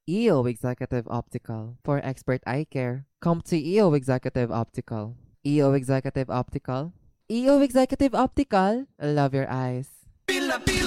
EO Executive Optical. For expert eye care, come to EO Executive Optical. EO Executive Optical. EO Executive Optical. Love your eyes.